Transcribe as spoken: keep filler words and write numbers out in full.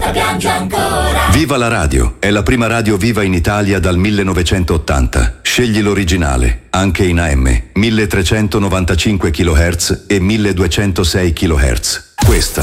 la piange ancora. Viva la radio, è la prima radio viva in Italia dal millenovecentottanta. Scegli l'originale, anche in A M, milletrecentonovantacinque chilohertz e milleduecentosei chilohertz. Questa